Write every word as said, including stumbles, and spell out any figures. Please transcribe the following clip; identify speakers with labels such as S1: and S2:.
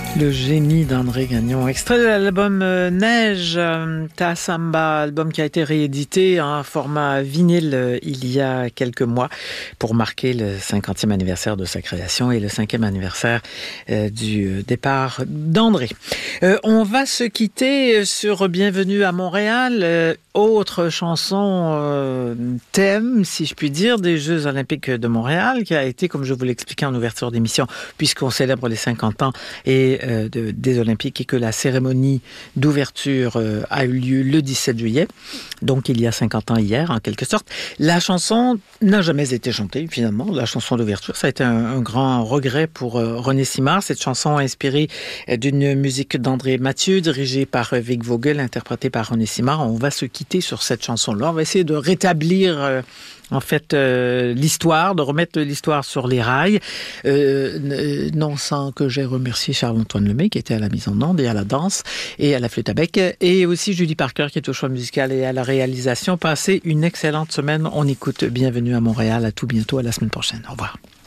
S1: Le génie d'André Gagnon, extrait de l'album euh, Neige, euh, Ta Samba, album qui a été réédité en format vinyle euh, il y a quelques mois pour marquer le cinquantième anniversaire de sa création et le cinquième anniversaire euh, du départ d'André. Euh, on va se quitter sur Bienvenue à Montréal, euh, autre chanson euh, thème, si je puis dire, des Jeux olympiques de Montréal, qui a été, comme je vous l'expliquais en ouverture d'émission, puisqu'on célèbre les cinquante ans et euh, de, des Olympiques et que la cérémonie d'ouverture euh, a eu lieu le dix-sept juillet, donc il y a cinquante ans hier, en quelque sorte. La chanson n'a jamais été chantée, finalement, la chanson d'ouverture. Ça a été un, un grand regret pour euh, René Simard. Cette chanson inspirée d'une musique d'André Mathieu, dirigée par euh, Vic Vogel, interprétée par René Simard. On va se quitter sur cette chanson-là. On va essayer de rétablir euh, en fait euh, l'histoire, de remettre l'histoire sur les rails, euh, non sans que j'ai remercié Charles-Antoine Lemay qui était à la mise en onde et à la danse et à la flûte à bec, et aussi Julie Parker qui est au choix musical et à la réalisation. Passez une excellente semaine. On écoute Bienvenue à Montréal. À tout bientôt, à la semaine prochaine. Au revoir.